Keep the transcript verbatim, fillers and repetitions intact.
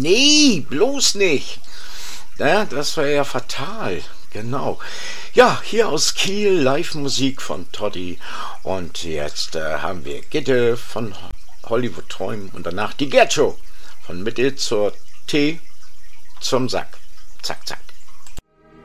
Nee, bloß nicht. Ja, das wäre ja fatal. Genau. Ja, hier aus Kiel, Live-Musik von Toddy. Und jetzt äh, haben wir Gitte von Hollywood Träumen und danach die Gerd Show. Von Mitte zur T zum Sack. Zack, zack.